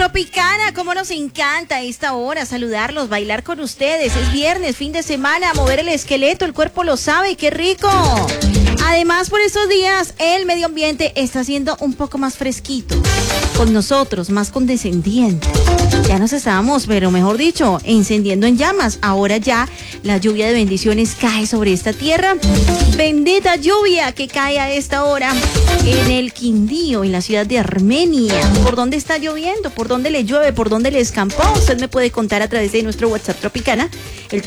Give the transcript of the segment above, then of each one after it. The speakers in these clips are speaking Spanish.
Tropicana, cómo nos encanta a esta hora saludarlos, bailar con ustedes. Es viernes, fin de semana, mover el esqueleto, el cuerpo lo sabe, qué rico. Además, por estos días, el medio ambiente está siendo un poco más fresquito, con nosotros, más condescendiente. Ya nos estábamos, pero mejor dicho, encendiendo en llamas. Ahora ya la lluvia de bendiciones cae sobre esta tierra. Bendita lluvia que cae a esta hora en el Quindío, en la ciudad de Armenia. ¿Por dónde está lloviendo? ¿Por dónde le llueve? ¿Por dónde le escampó? Usted me puede contar a través de nuestro WhatsApp Tropicana, el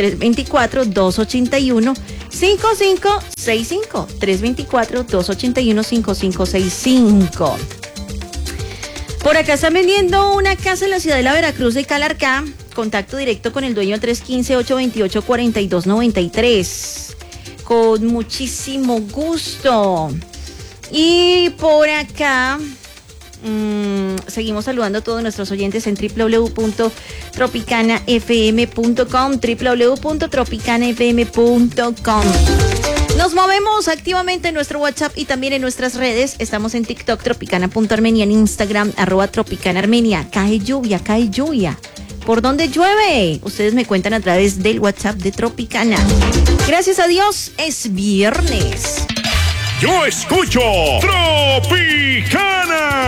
324-281-5565. 324-281-5565. Por acá están vendiendo una casa en la ciudad de la Veracruz de Calarcá. Contacto directo con el dueño 315-828-4293. Con muchísimo gusto. Y por acá seguimos saludando a todos nuestros oyentes en www.tropicanafm.com, www.tropicanafm.com. Nos movemos activamente en nuestro WhatsApp y también en nuestras redes. Estamos en TikTok, tropicana.armenia, en Instagram, @tropicanarmenia. Cae lluvia, cae lluvia. ¿Por dónde llueve? Ustedes me cuentan a través del WhatsApp de Tropicana. Gracias a Dios, es viernes. Yo escucho Tropicana.